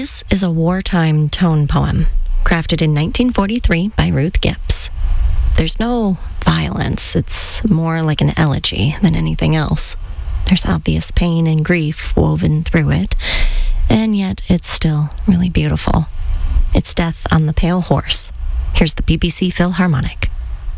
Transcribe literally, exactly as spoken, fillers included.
This is a wartime tone poem, crafted in nineteen forty-three by Ruth Gibbs. There's no violence. It's more like an elegy than anything else. There's obvious pain and grief woven through it, and yet it's still really beautiful. It's Death on the Pale Horse. Here's the B B C Philharmonic.